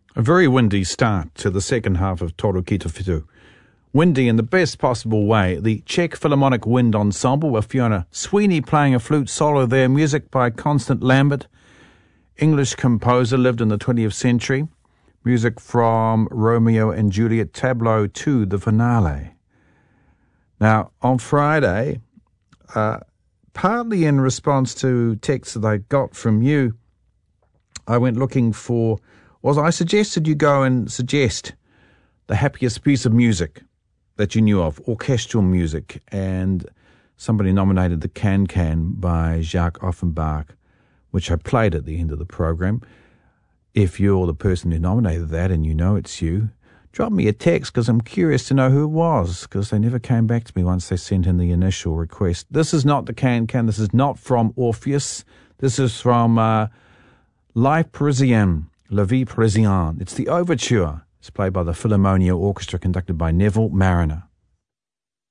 A very windy start to the second half of Toru Ki Te Whitu. Windy in the best possible way. The Czech Philharmonic Wind Ensemble with Fiona Sweeney playing a flute solo there. Music by Constant Lambert, English composer, lived in the 20th century. Music from Romeo and Juliet, Tableau 2, the finale. Now, on Friday, partly in response to texts that I got from you, I went looking for... I suggested you go and suggest the happiest piece of music that you knew of, orchestral music, and somebody nominated the Can-Can by Jacques Offenbach, which I played at the end of the program. If you're the person who nominated that and you know it's you, drop me a text because I'm curious to know who it was, because they never came back to me once they sent in the initial request. This is not the Can-Can. This is not from Orpheus. This is from Life Parisienne. La Vie Parisienne. It's the overture. It's played by the Philharmonia Orchestra, conducted by Neville Marriner.